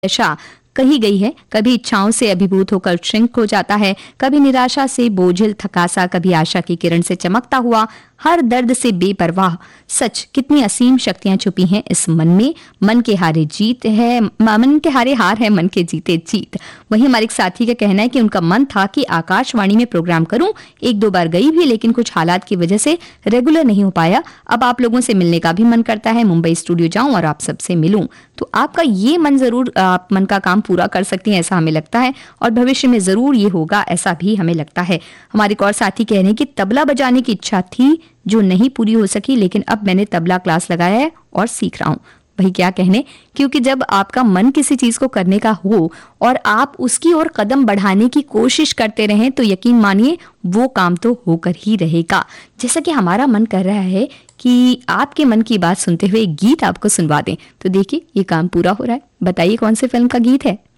दशा कही गई है। कभी इच्छाओं से अभिभूत होकर श्रिंक हो जाता है, कभी निराशा से बोझिल थकासा, कभी आशा की किरण से चमकता हुआ, हर दर्द से बेपरवाह। सच, कितनी असीम शक्तियां छुपी हैं इस मन में। मन के हारे हार है, मन के जीते जीत। वही हमारे एक साथी का कहना है कि उनका मन था कि आकाशवाणी में प्रोग्राम करूं, एक दो बार गई भी, लेकिन कुछ हालात की वजह से रेगुलर नहीं हो पाया। अब आप लोगों से मिलने का भी मन करता है, मुंबई स्टूडियो जाऊं और आप सबसे मिलूं। तो आपका ये मन जरूर, आप मन का काम पूरा कर सकती हैं, ऐसा हमें लगता है, और भविष्य में जरूर ये होगा, ऐसा भी हमें लगता है। हमारे एक और साथी कह रहे हैं कि तबला बजाने की इच्छा थी जो नहीं पूरी हो सकी, लेकिन अब मैंने तबला क्लास लगाया है और सीख रहा हूं। वही क्या कहने, क्योंकि जब आपका मन किसी चीज को करने का हो और आप उसकी ओर कदम बढ़ाने की कोशिश करते रहें, तो यकीन मानिए वो काम तो होकर ही रहेगा। जैसा कि हमारा मन कर रहा है कि आपके मन की बात सुनते हुए एक गीत आपको सुनवा दें, तो देखिए ये काम पूरा हो रहा है। बताइए कौन से फिल्म का गीत है।